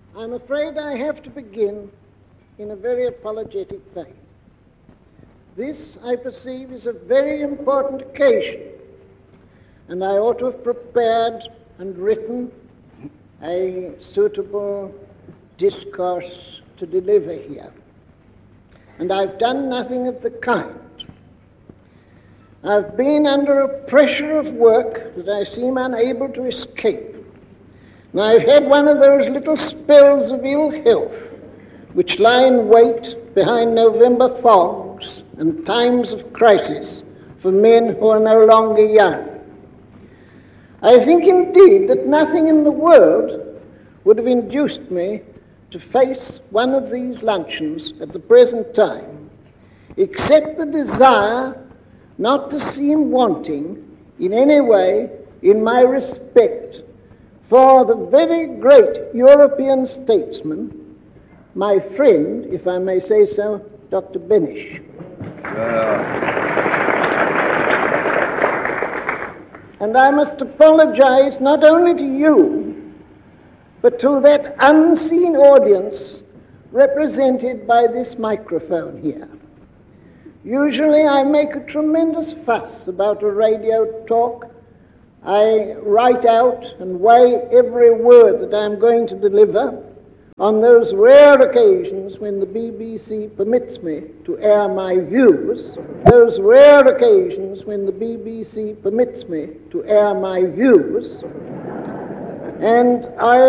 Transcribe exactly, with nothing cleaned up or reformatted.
I'm afraid I have to begin in a very apologetic vein. This, I perceive, is a very important occasion, and I ought to have prepared and written a suitable discourse to deliver here. And I've done nothing of the kind. I've been under a pressure of work that I seem unable to escape. And I've had one of those little spells of ill health which lie in wait behind November fogs and times of crisis for men who are no longer young. I think indeed that nothing in the world would have induced me to face one of these luncheons at the present time, except the desire not to seem wanting in any way in my respect for the very great European statesman, my friend, if I may say so, Doctor Benes. Yeah. And I must apologize not only to you, but to that unseen audience represented by this microphone here. Usually I make a tremendous fuss about a radio talk. I write out and weigh every word that I'm going to deliver on those rare occasions when the B B C permits me to air my views, those rare occasions when the B B C permits me to air my views, and I